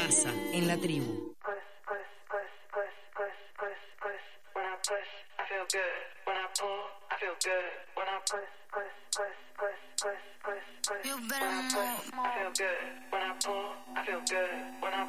Garza, en La Tribu. You better move. I feel good when I pull. I feel good when I